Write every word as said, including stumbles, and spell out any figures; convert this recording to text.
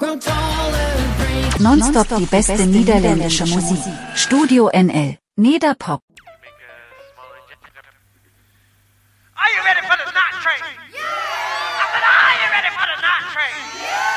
Nonstop die beste niederländische Musik. Studio N L. Nederpop.